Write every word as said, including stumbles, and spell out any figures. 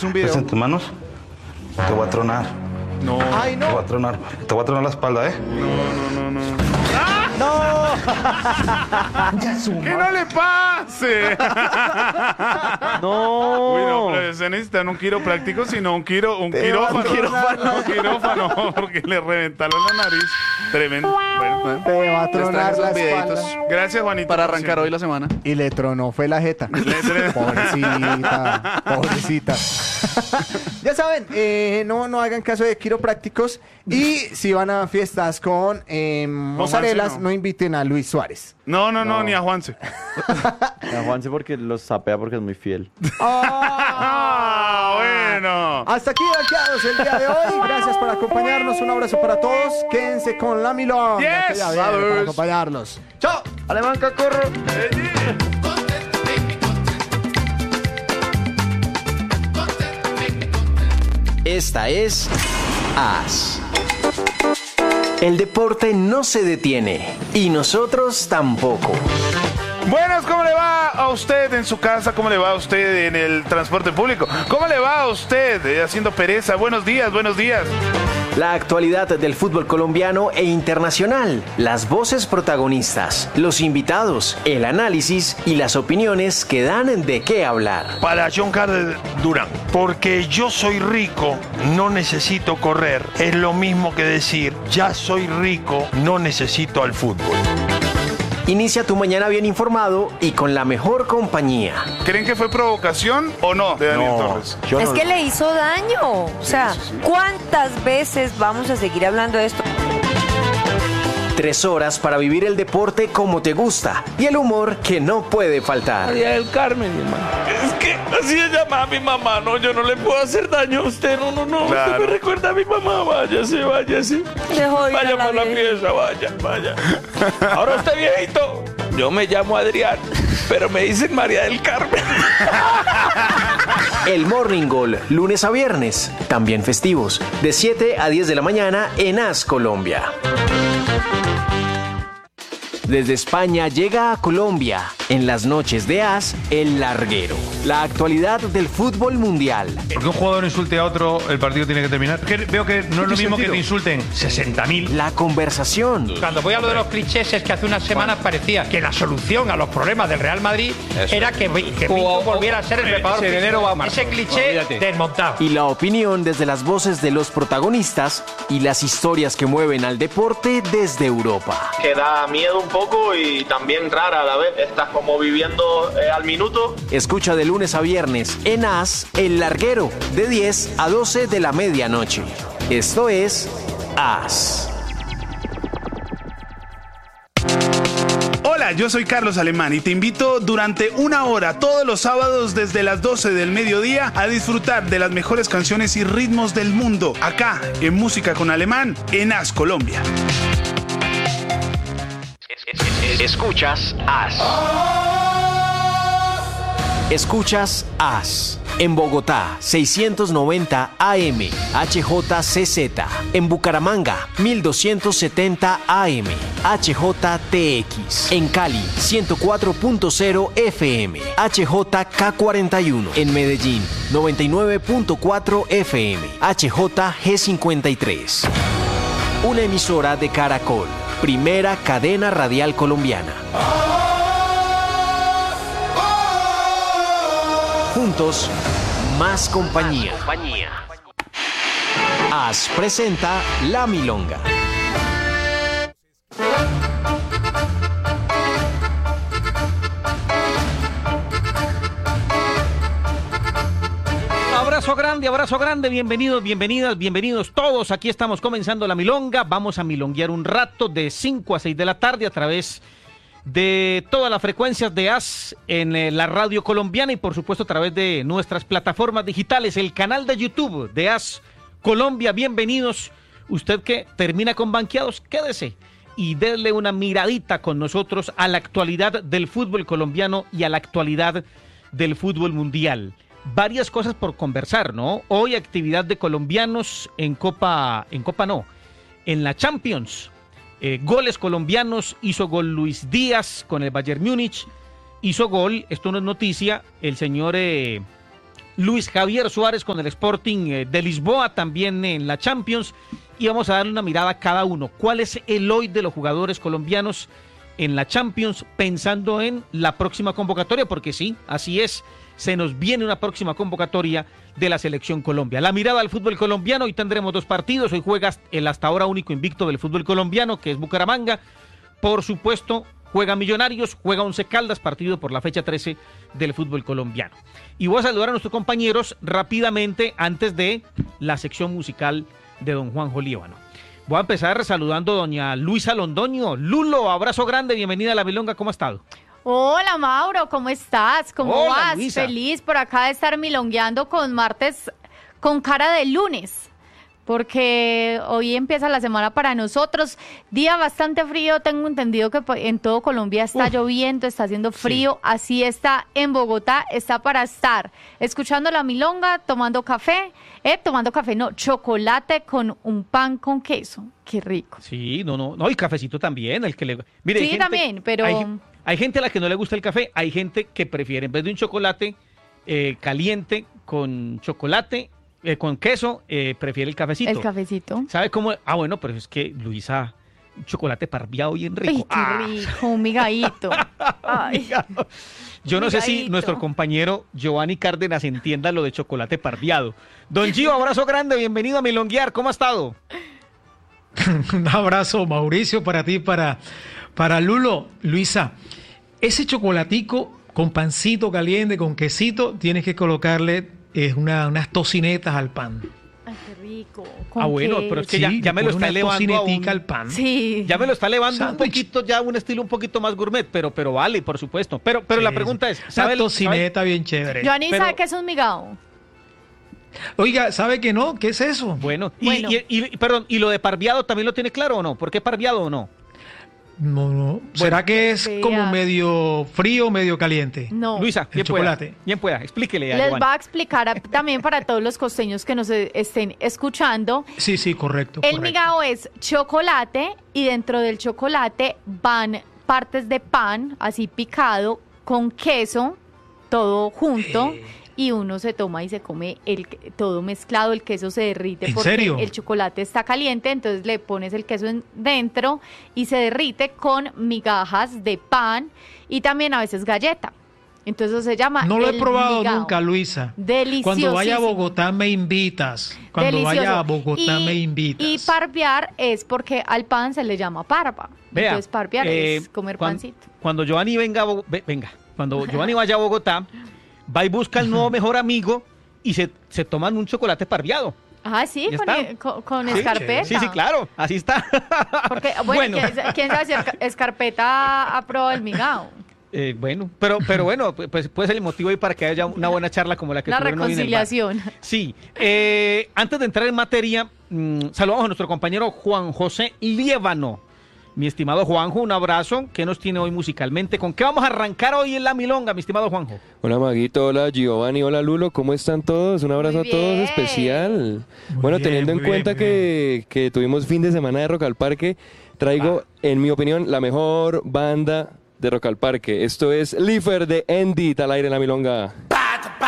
un video. ¿Ves en tus manos? Te voy a tronar. No. Ay, no. Te voy a tronar. Te voy a tronar la espalda, ¿eh? No, no, no, no. No. ¡Que no le pase! No. Uy, no, pero se necesitan un quiropráctico, sino un, quiro, un Te quirófano. va a tronar. Un quirófano, porque le reventaron la nariz. Tremendo. Bueno, bueno. Te va a Les traje tronar esos la videitos espalda. Gracias, Juanito. para por arrancar hoy la semana. Y le tronó, fue la jeta. Le- Pobrecita, pobrecita. Ya saben, eh, no, no hagan caso de quiroprácticos. Y si van a fiestas con eh, mozarelas, no. no inviten a Luis Suárez. No, no, no, No. ni a Juanse. A Juanse porque los sapea porque es muy fiel. ¡Ah, bueno! Hasta aquí, banqueados, el día de hoy. Gracias por acompañarnos. Un abrazo para todos. Quédense con la milonga. Yes. Que ya viene para Vamos. acompañarlos. ¡Chao! Alemán Cacorro. Esta es As. El deporte no se detiene y nosotros tampoco. Buenas, ¿cómo le va a usted en su casa? ¿Cómo le va a usted en el transporte público? ¿Cómo le va a usted eh, haciendo pereza? Buenos días, buenos días. La actualidad del fútbol colombiano e internacional, las voces protagonistas, los invitados, el análisis y las opiniones que dan de qué hablar. Para John Carter Durán, porque yo soy rico, no necesito correr. Es lo mismo que decir, ya soy rico, no necesito al fútbol. Inicia tu mañana bien informado y con la mejor compañía. ¿Creen que fue provocación o no de Daniel Torres? yo Es no- que le hizo daño. O sea, ¿cuántas veces vamos a seguir hablando de esto? Tres horas para vivir el deporte como te gusta y el humor que no puede faltar. María del Carmen, mi hermano. Es que así se llama mi mamá, no, yo no le puedo hacer daño a usted, no, no, no. Claro. Usted me recuerda a mi mamá, váyase, váyase. Dejó ir a Vaya la por la vida. pieza, vaya, vaya. Ahora usted viejito, yo me llamo Adrián, pero me dicen María del Carmen. El Morning Goal, lunes a viernes, también festivos, de siete a diez de la mañana en As Colombia. Desde España llega a Colombia, en las noches de As, El Larguero. La actualidad del fútbol mundial. Que un jugador insulte a otro, el partido tiene que terminar. Que veo que no es lo mismo que te insulten sesenta mil. La conversación. Cuando voy a lo de los clichés es que hace unas semanas parecía que la solución a los problemas del Real Madrid era que, que Pinto volviera a ser el preparador ese físico. enero va a marzo. Ese cliché Olvídate. desmontado. Y la opinión desde las voces de los protagonistas y las historias que mueven al deporte desde Europa. Que da miedo un poco y también rara a la vez. Estás como viviendo eh, al minuto. Escucha de lunes a viernes en As, El Larguero, de diez a doce de la medianoche. Esto es As. Hola, yo soy Carlos Alemán y te invito durante una hora todos los sábados desde las doce del mediodía a disfrutar de las mejores canciones y ritmos del mundo, acá en Música con Alemán, en As Colombia. Escuchas As. Escuchas As. En Bogotá, seiscientos noventa A M, H J C Z. En Bucaramanga, mil doscientos setenta A M, H J T X. En Cali, ciento cuatro punto cero F M, H J K cuarenta y uno. En Medellín, noventa y nueve punto cuatro F M, H J G cincuenta y tres. Una emisora de Caracol, primera cadena radial colombiana. Juntos, más compañía. As presenta La Milonga. Abrazo grande, abrazo grande, bienvenidos, bienvenidas, bienvenidos todos. Aquí estamos comenzando La Milonga. Vamos a milonguear un rato de cinco a seis de la tarde a través de todas las frecuencias de As en eh, la radio colombiana y por supuesto a través de nuestras plataformas digitales, el canal de YouTube de As Colombia. Bienvenidos. Usted que termina con banqueados, quédese y déle una miradita con nosotros a la actualidad del fútbol colombiano y a la actualidad del fútbol mundial. Varias cosas por conversar, ¿no? Hoy actividad de colombianos en Copa, en Copa no, en la Champions. Eh, goles colombianos, hizo gol Luis Díaz con el Bayern Múnich, hizo gol, esto no es noticia, el señor eh, Luis Javier Suárez con el Sporting eh, de Lisboa, también en la Champions. Y vamos a darle una mirada a cada uno. ¿Cuál es el hoy de los jugadores colombianos en la Champions, pensando en la próxima convocatoria? Porque sí, así es, se nos viene una próxima convocatoria de la Selección Colombia. La mirada al fútbol colombiano, hoy tendremos dos partidos. Hoy juega el hasta ahora único invicto del fútbol colombiano, que es Bucaramanga. Por supuesto, juega Millonarios, juega Once Caldas, partido por la fecha trece del fútbol colombiano. Y voy a saludar a nuestros compañeros rápidamente antes de la sección musical de don Juanjo Líbano. Voy a empezar saludando a doña Luisa Londoño. Lulo, abrazo grande, bienvenida a La Milonga, ¿cómo ha estado? Hola Mauro, ¿cómo estás? ¿Cómo Hola, vas? Luisa. Feliz por acá de estar milongueando con martes con cara de lunes, porque hoy empieza la semana para nosotros. Día bastante frío, tengo entendido que en todo Colombia está Uf. lloviendo, está haciendo frío, sí. Así está en Bogotá, está para estar escuchando La Milonga, tomando café, eh, tomando café, no, chocolate con un pan con queso, qué rico. Sí, no, no, no, y cafecito también, el que le... Mire, sí, hay gente, también, pero... Hay, hay gente a la que no le gusta el café, hay gente que prefiere, en vez de un chocolate eh, caliente con chocolate, Eh, con queso, eh, prefiere el cafecito. El cafecito. ¿Sabe cómo? Ah, bueno, pero es que Luisa, un chocolate parbiado bien rico. Ay, qué ah. rico, un migadito. Ay. Yo no sé si Migadito. nuestro compañero Giovanni Cárdenas entienda lo de chocolate parbiado. Don Gio, abrazo grande, bienvenido a Milonguear, ¿cómo ha estado? Un abrazo, Mauricio, para ti, para, para Lulo. Luisa, ese chocolatico con pancito caliente, con quesito, tienes que colocarle es una, unas tocinetas al pan. Ay, qué rico. Ah, bueno, pero es que ya, Sí, ya me lo con está una elevando a un, tocinetica al pan. Sí. ya me lo está elevando un Sándwich. poquito, ya un estilo un poquito más gourmet, pero, pero vale, por supuesto. Pero, pero la Sí, pregunta es, Una ¿sabe el- tocineta bien chévere. Joanny Pero- sabe que es un migao. Oiga, ¿sabe que no? ¿Qué es eso? Bueno, y, Bueno. y- y- perdón, ¿y lo de parviado también lo tiene claro o no? ¿Por qué parviado o no? No, no. ¿Será que es Vea. como medio frío, medio caliente? No. Luisa, El bien pueda, chocolate. bien pueda, explíquele a Les Giovanni. va a explicar a- también para todos los costeños que nos eh, estén escuchando. Sí, sí, correcto. El correcto. migao es chocolate y dentro del chocolate van partes de pan, así picado, con queso, todo junto. Eh. Y uno se toma y se come el todo mezclado, el queso se derrite ¿En porque serio? el chocolate está caliente, entonces le pones el queso en- dentro y se derrite con migajas de pan y también a veces galleta. Entonces se llama No lo he el probado migao. nunca, Luisa. Deliciosísimo. Cuando vaya a Bogotá me invitas. Cuando Delicioso. vaya a Bogotá Y- me invitas. Y parviar es porque al pan se le llama parva. Vea, Entonces parviar eh, es comer cuan- pancito. Cuando Giovanni venga, a Bo- ve- venga, cuando Giovanni vaya a Bogotá, va y busca al nuevo mejor amigo y se, se toman un chocolate parviado. Ah, sí, ¿Ya con, está? e- con, con Sí, escarpeta. Sí, sí, claro, así está. Porque, bueno, Bueno. ¿quién, quién sabe si Esca- escarpeta ha probado el migao? Eh, bueno, pero, pero bueno, pues puede ser el motivo ahí para que haya una buena charla como la que Una tuvieron hoy en el bar. reconciliación. Sí, eh, antes de entrar en materia, mmm, saludamos a nuestro compañero Juan José Líbano. Mi estimado Juanjo, un abrazo. ¿Qué nos tiene hoy musicalmente? ¿Con qué vamos a arrancar hoy en La Milonga, mi estimado Juanjo? Hola Maguito, hola Giovanni, hola Lulo, ¿cómo están todos? Un abrazo Muy a todos bien. especial. Muy bueno, bien, teniendo en muy bien, cuenta muy que, que tuvimos fin de semana de Rock al Parque, traigo, en mi opinión, la mejor banda de Rock al Parque. Esto es Lifer de Endit al aire en La Milonga.